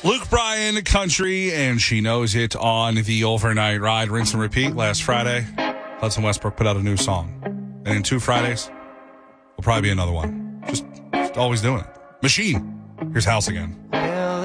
Luke Bryan, Country, and She Knows It on the Overnight Ride. Rinse and repeat. Last Friday, Hudson Westbrook put out a new song. And in 2 Fridays, will probably be another one. Just always doing it. Machine. Here's House again. Yeah.